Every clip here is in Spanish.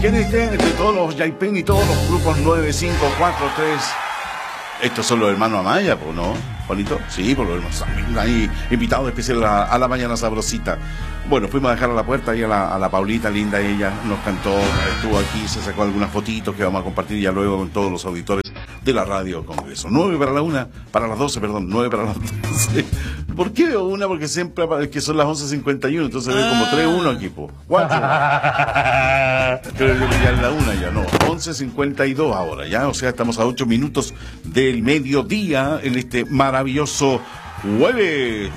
¿Quiénes de todos los Yaipen y todos los grupos 9, 5, 4, 3? Estos son los hermanos Amaya, pues, ¿no? Bonito, sí, por los hermanos ahí invitados especiales a la mañana sabrosita. Bueno, fuimos a dejar a la puerta ahí a la Paulita, linda, ella nos cantó, estuvo aquí, se sacó algunas fotitos que vamos a compartir ya luego con todos los auditores de la Radio Congreso. 9 para la 1, para las 12, perdón, 9 para las 12. ¿Por qué veo una? Porque siempre que son las 11:51, entonces veo como 3-1 aquí, po. 4. Creo que ya es la 1 ya, no, 11:52 ahora, ya, o sea, estamos a 8 minutos del mediodía en este maravilloso jueves.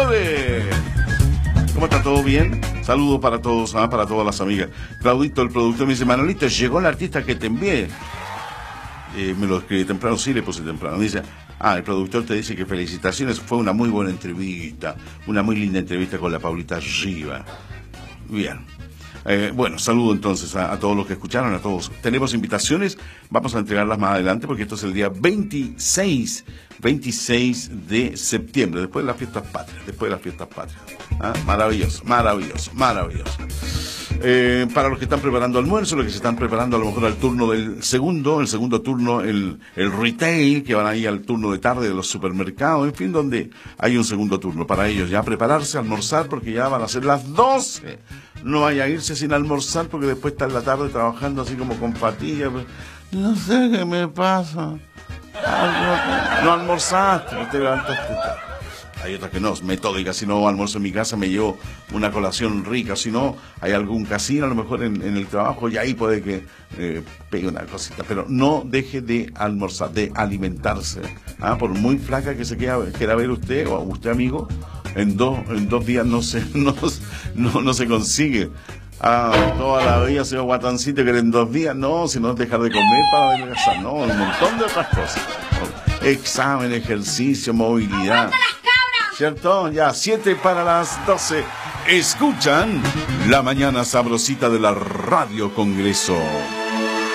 ¿Cómo está? ¿Todo bien? Saludos para todos, para todas las amigas. Claudito, el productor, me dice, Manolito, llegó el artista que te envié. Me lo escribí temprano, sí, le puse temprano. Me dice, el productor te dice que felicitaciones, fue una muy buena entrevista, una muy linda entrevista con la Paulita Riva. Bien. Bueno, saludo entonces a todos los que escucharon, a todos. Tenemos invitaciones, vamos a entregarlas más adelante porque esto es el día 26 de septiembre, después de las fiestas patrias. Maravilloso. Para los que están preparando almuerzo, los que se están preparando a lo mejor al turno del segundo turno, el retail, que van ahí al turno de tarde de los supermercados, en fin, donde hay un segundo turno para ellos, ya prepararse, almorzar, porque ya van a ser las 12. No vaya a irse sin almorzar, porque después está en la tarde trabajando así como con fatiga. No sé qué me pasa. No almorzaste, no te levantaste tarde. Hay otras que no, metódicas, si no almuerzo en mi casa me llevo una colación rica, si no hay algún casino a lo mejor en el trabajo y ahí puede que pegue una cosita, pero no deje de almorzar, de alimentarse, por muy flaca que se quiera ver usted o usted amigo, en dos días no se consigue. Toda la vida señor Guatancito que en 2 días, no, si no es dejar de comer para adelgazar, no, un montón de otras cosas. Examen, ejercicio, movilidad. ¿Cierto? Ya, 7 para las 12. Escuchan la mañana sabrosita de la Radio Congreso.